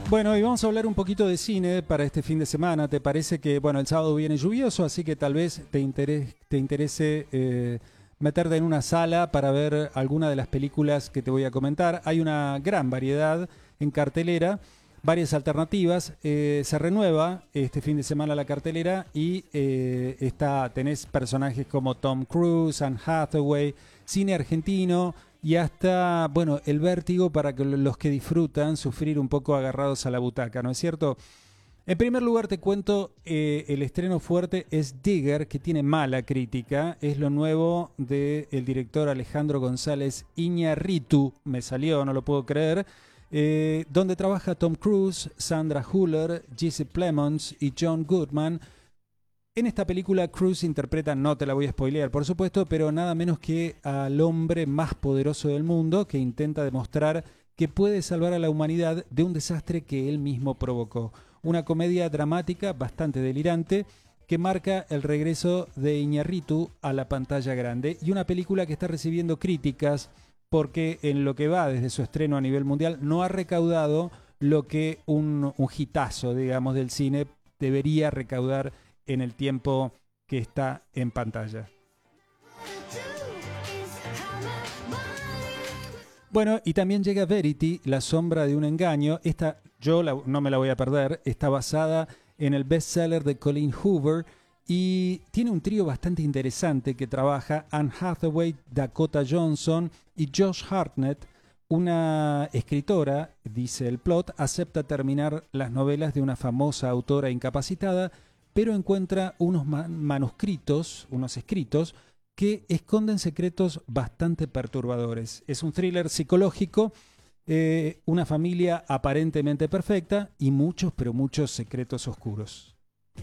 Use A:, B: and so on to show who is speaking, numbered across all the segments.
A: Bueno, y vamos a hablar un poquito de cine para este fin de semana. ¿Te parece que, bueno, el sábado viene lluvioso, así que tal vez te interese meterte en una sala para ver alguna de las películas que te voy a comentar? Hay una gran variedad en cartelera, varias alternativas. Se renueva este fin de semana la cartelera y tenés personajes como Tom Cruise, Anne Hathaway, cine argentino y hasta, bueno, el vértigo para que los que disfrutan sufrir un poco agarrados a la butaca, ¿no es cierto? En primer lugar te cuento, el estreno fuerte es Digger, que tiene mala crítica. Es lo nuevo del director Alejandro González Iñárritu, me salió, no lo puedo creer, donde trabaja Tom Cruise, Sandra Hüller, Jesse Plemons y John Goodman. En esta película Cruise interpreta, no te la voy a spoilear por supuesto, pero nada menos que al hombre más poderoso del mundo, que intenta demostrar que puede salvar a la humanidad de un desastre que él mismo provocó. Una comedia dramática bastante delirante que marca el regreso de Iñárritu a la pantalla grande, y una película que está recibiendo críticas porque en lo que va desde su estreno a nivel mundial no ha recaudado lo que un hitazo, digamos, del cine debería recaudar en el tiempo que está en pantalla. Bueno, y también llega Verity, La sombra de un engaño. Esta no me la voy a perder. Está basada en el bestseller de Colleen Hoover y tiene un trío bastante interesante que trabaja Anne Hathaway, Dakota Johnson y Josh Hartnett. Una escritora, dice el plot, acepta terminar las novelas de una famosa autora incapacitada, pero encuentra unos manuscritos, unos escritos, que esconden secretos bastante perturbadores. Es un thriller psicológico, una familia aparentemente perfecta y muchos, pero muchos secretos oscuros.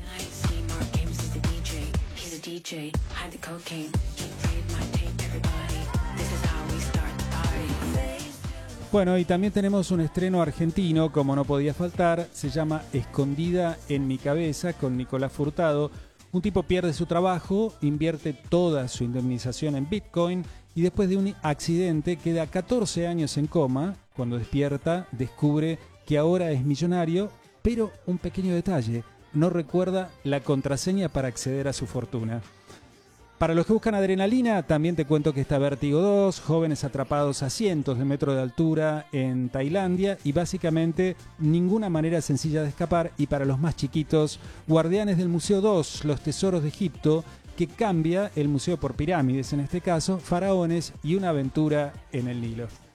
A: Bueno, y también tenemos un estreno argentino, como no podía faltar. Se llama Escondida en mi cabeza, con Nicolás Furtado. Un tipo pierde su trabajo, invierte toda su indemnización en Bitcoin y después de un accidente queda 14 años en coma. Cuando despierta, descubre que ahora es millonario, pero un pequeño detalle: no recuerda la contraseña para acceder a su fortuna. Para los que buscan adrenalina, también te cuento que está Vértigo 2, jóvenes atrapados a cientos de metros de altura en Tailandia y básicamente ninguna manera sencilla de escapar. Y para los más chiquitos, Guardianes del Museo 2, Los Tesoros de Egipto, que cambia el museo por pirámides en este caso, faraones y una aventura en el Nilo.